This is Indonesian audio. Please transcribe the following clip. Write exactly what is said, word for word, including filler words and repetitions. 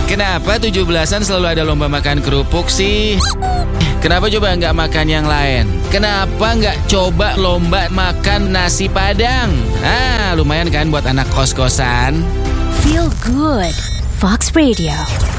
Kenapa tujuh belasan selalu ada lomba makan kerupuk sih? Kenapa coba nggak makan yang lain? Kenapa nggak coba lomba makan nasi padang? Ah, lumayan kan buat anak kos-kosan. Feel good. Fox Radio.